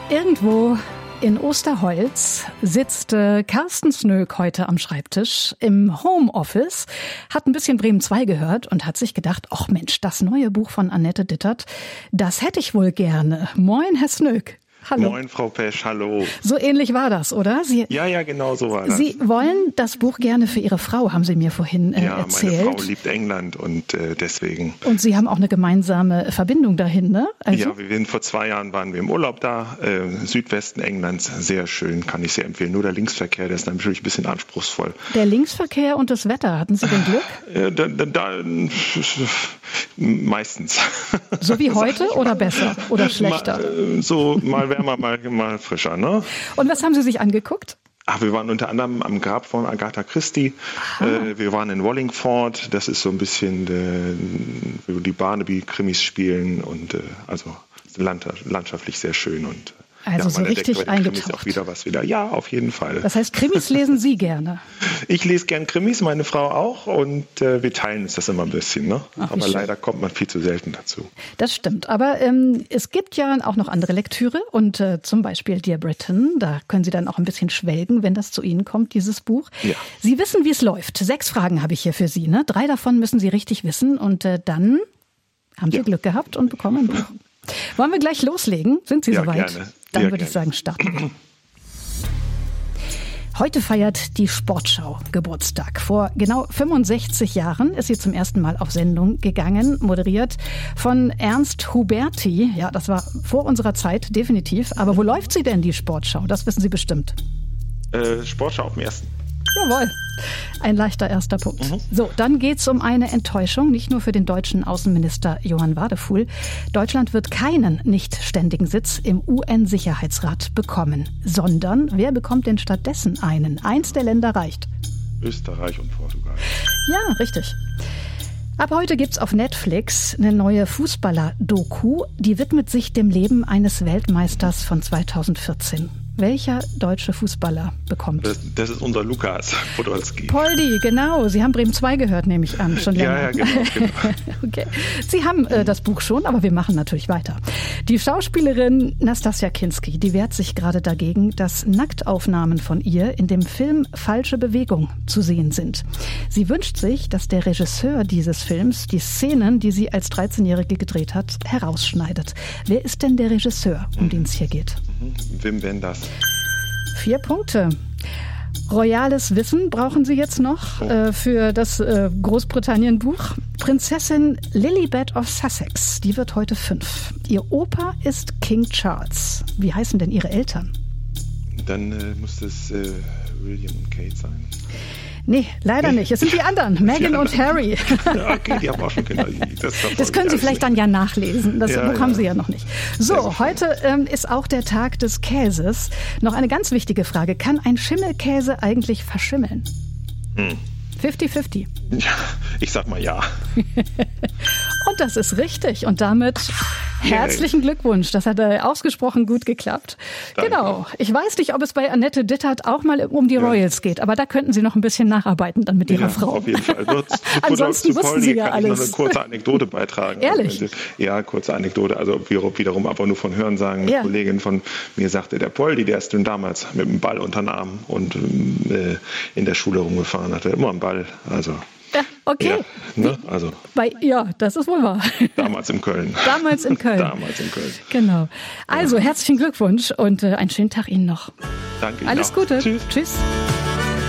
Irgendwo in Osterholz sitzt Carsten Snöck heute am Schreibtisch im Homeoffice, hat ein bisschen Bremen 2 gehört und hat sich gedacht, ach Mensch, das neue Buch von Annette Dittert, das hätte ich wohl gerne. Moin, Herr Snöck. Hallo. Moin, Frau Pesch, hallo. So ähnlich war das, oder? Ja, genau so war das. Sie wollen das Buch gerne für Ihre Frau, haben Sie mir vorhin erzählt. Ja, meine Frau liebt England und deswegen. Und Sie haben auch eine gemeinsame Verbindung dahin, ne? Also? Ja, vor 2 Jahren waren wir im Urlaub da, Südwesten Englands, sehr schön, kann ich sehr empfehlen. Nur der Linksverkehr, der ist natürlich ein bisschen anspruchsvoll. Der Linksverkehr und das Wetter, hatten Sie denn Glück? Meistens. So wie heute oder besser oder schlechter? Mal wärmer, mal frischer, ne? Und was haben Sie sich angeguckt? Wir waren unter anderem am Grab von Agatha Christie. Wir waren in Wallingford. Das ist so ein bisschen, wo die Barnaby-Krimis spielen und also landschaftlich sehr schön und also so richtig eingetaucht. Auch wieder. Ja, auf jeden Fall. Das heißt, Krimis lesen Sie gerne? Ich lese gern Krimis, meine Frau auch und wir teilen uns das immer ein bisschen. Ne? Aber leider kommt man viel zu selten dazu. Das stimmt, aber es gibt ja auch noch andere Lektüre und zum Beispiel Dear Britain, da können Sie dann auch ein bisschen schwelgen, wenn das zu Ihnen kommt, dieses Buch. Ja. Sie wissen, wie es läuft. 6 Fragen habe ich hier für Sie. Ne? 3 davon müssen Sie richtig wissen und dann haben Sie Glück gehabt und bekommen ein Buch. Wollen wir gleich loslegen? Sind Sie soweit? Gerne. Dann würde ich sagen, starten wir. Heute feiert die Sportschau Geburtstag. Vor genau 65 Jahren ist sie zum ersten Mal auf Sendung gegangen, moderiert von Ernst Huberti. Ja, das war vor unserer Zeit, definitiv. Aber wo läuft sie denn, die Sportschau? Das wissen Sie bestimmt. Sportschau auf dem ersten. Jawohl, ein leichter erster Punkt. So, dann geht's um eine Enttäuschung, nicht nur für den deutschen Außenminister Johann Wadefuhl. Deutschland wird keinen nicht ständigen Sitz im UN-Sicherheitsrat bekommen, sondern wer bekommt denn stattdessen einen? Eins der Länder reicht. Österreich und Portugal. Ja, richtig. Ab heute gibt's auf Netflix eine neue Fußballer-Doku, die widmet sich dem Leben eines Weltmeisters von 2014. Welcher deutsche Fußballer bekommt? Das ist unser Lukas Podolski. Poldi, genau. Sie haben Bremen 2 gehört, nehme ich an, schon länger. Ja, genau. Okay. Sie haben das Buch schon, aber wir machen natürlich weiter. Die Schauspielerin Nastassja Kinski, die wehrt sich gerade dagegen, dass Nacktaufnahmen von ihr in dem Film Falsche Bewegung zu sehen sind. Sie wünscht sich, dass der Regisseur dieses Films die Szenen, die sie als 13-Jährige gedreht hat, herausschneidet. Wer ist denn der Regisseur, um den es hier geht? Wim Wenders. 4 Punkte. Royales Wissen brauchen Sie jetzt noch für das Großbritannien-Buch. Prinzessin Lilibet of Sussex, die wird heute 5. Ihr Opa ist King Charles. Wie heißen denn Ihre Eltern? Dann muss es William und Kate sein. Nee, leider nicht. Es sind die anderen, Meghan und Harry. Ja, okay, die haben auch schon Kinder. Das können Sie vielleicht dann ja nachlesen. Das Buch haben Sie ja noch nicht. So, heute ist auch der Tag des Käses. Noch eine ganz wichtige Frage. Kann ein Schimmelkäse eigentlich verschimmeln? 50-50. Ja, ich sag mal ja. Und das ist richtig. Und damit herzlichen Glückwunsch. Das hat ausgesprochen gut geklappt. Danke. Genau. Ich weiß nicht, ob es bei Annette Dittert auch mal um die Royals geht, aber da könnten Sie noch ein bisschen nacharbeiten dann mit Ihrer Frau. Auf jeden Fall. Ansonsten wussten Sie ja alles. Ich noch eine kurze Anekdote beitragen. Ehrlich? Also, ja, kurze Anekdote. Also wiederum aber nur von Hörensagen. Eine Kollegin von mir sagte, der Poldi, der ist damals mit dem Ball unter den Arm und in der Schule rumgefahren, hatte immer einen Ball. Also ja, okay. Ja, ne? Also. Das ist wohl wahr. Damals in Köln. Damals in Köln. Genau. Also, herzlichen Glückwunsch und einen schönen Tag Ihnen noch. Danke. Alles Gute. Tschüss. Tschüss.